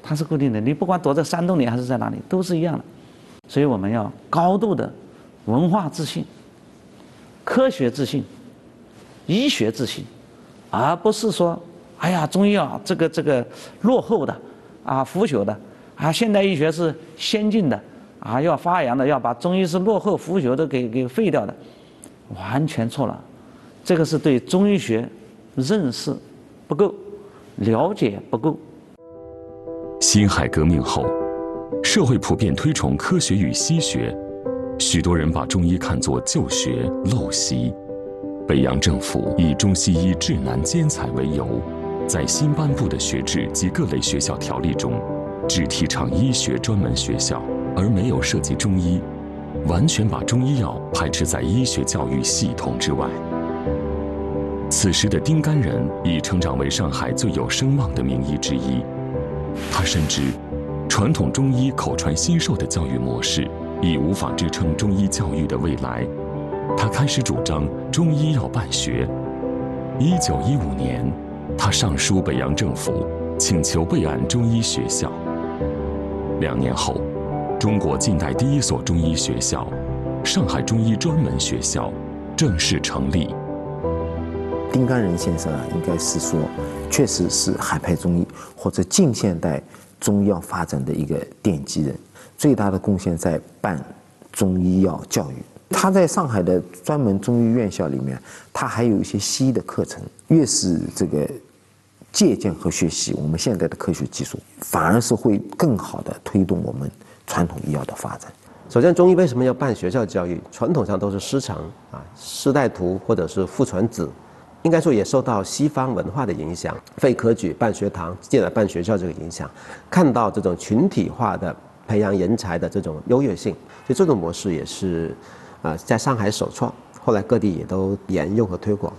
它是固定的，你不管躲在山洞里还是在哪里，都是一样的。所以我们要高度的文化自信、科学自信、医学自信，而不是说，哎呀，中医啊，这个落后的啊，腐朽的啊，现代医学是先进的啊，要发扬的，要把中医是落后腐朽的给废掉的，完全错了。这个是对中医学认识不够，了解不够。 辛亥革命后，社会普遍推崇科学与西学，许多人把中医看作旧学陋习。北洋政府以中西医治难兼采为由，在新颁布的学制及各类学校条例中，只提倡医学专门学校，而没有涉及中医，完全把中医药排斥在医学教育系统之外。此时的丁甘仁已成长为上海最有声望的名医之一。他深知，传统中医口传心授的教育模式已无法支撑中医教育的未来。他开始主张中医要办学。1915年，他上书北洋政府，请求备案中医学校。2年后，中国近代第一所中医学校——上海中医专门学校正式成立。 丁甘仁先生啊，应该是说，确实是海派中医或者近现代中医药发展的一个奠基人，最大的贡献在办中医药教育。他在上海的专门中医院校里面，他还有一些西医的课程。越是这个借鉴和学习我们现在的科学技术，反而是会更好的推动我们传统医药的发展。 首先，中医为什么要办学校教育？传统上都是师承啊，师带徒或者是父传子。应该说也受到西方文化的影响，废科举、办学堂，进而办学校这个影响，看到这种群体化的培养人才的这种优越性，所以这种模式也是，在上海首创，后来各地也都沿用和推广。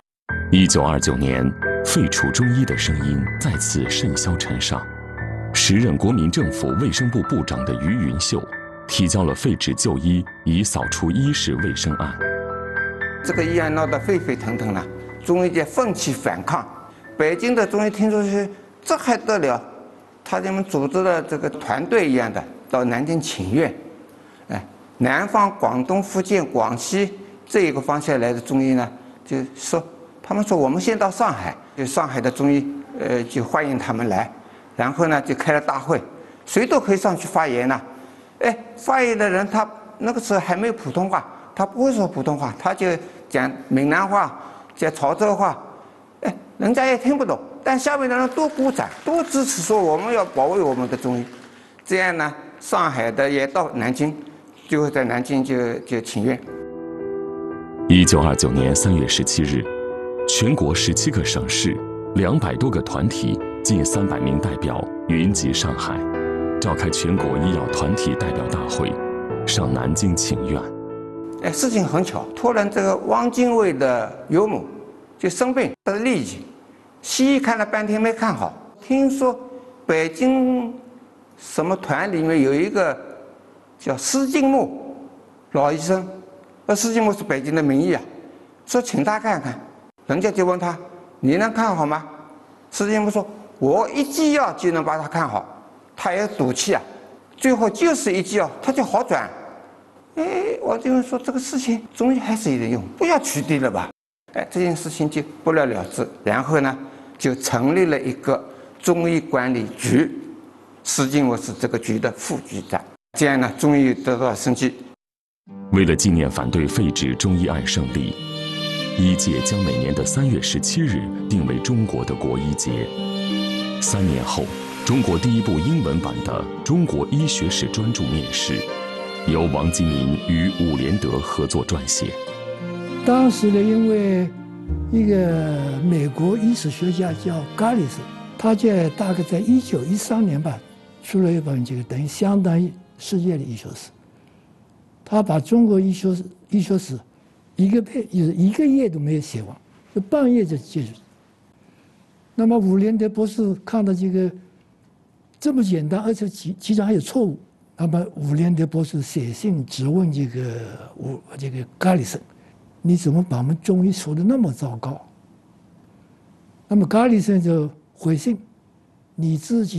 1929年，废除中医的声音再次甚嚣尘上，时任国民政府卫生部部长的于云秀提交了废止旧医以扫除医事卫生案。 这个议案闹得沸沸腾腾了。中医界奋起反抗，北京的中医听说是这还得了，他们组织了这个团队一样的到南京请愿，南方、广东、福建、广西这一个方向来的中医呢，就说他们说我们先到上海，就上海的中医就欢迎他们来，然后呢就开了大会，谁都可以上去发言了，发言的人他那个时候还没有普通话，他不会说普通话，他就讲闽南话。讲潮州话，人家也听不懂，但下面的人都鼓掌，都支持说我们要保卫我们的中医。这样呢，上海的也到南京，就会在南京就请愿。 1929年3月17日，全国17个省市、200多个团体，近300名代表云集上海，召开全国医药团体代表大会，上南京请愿。 事情很巧，突然这个汪精卫的尤母就生病得了痢疾，西医看了半天没看好，听说北京什么团里面有一个叫施金木老医生，施金木是北京的名医啊，说请他看看，人家就问他你能看好吗？施金木说我一剂药就能把他看好，他也赌气啊，最后就是一剂药他就好转。我就说这个事情中医还是有点用，不要取缔了吧。这件事情就不了了之。然后呢，就成立了一个中医管理局，施金木是这个局的副局长。这样呢，中医得到生机。 为了纪念反对废止中医案胜利，医界将每年的3月17日定为中国的国医节。3年后，中国第一部英文版的《中国医学史》专著面世。由王吉民与伍连德合作撰写。 当时呢，因为一个美国医史学家叫加里斯，他大概在1913年吧，出了一本这个等于相当于世界的医学史。他把中国医学史一个页都没有写完，就半页就结束。那么伍连德博士看到这个这么简单，而且其中还有错误。那么伍连德博士写信质问这个加里森，你怎么把我们中医说的那么糟糕？那么加里森就回信，你自己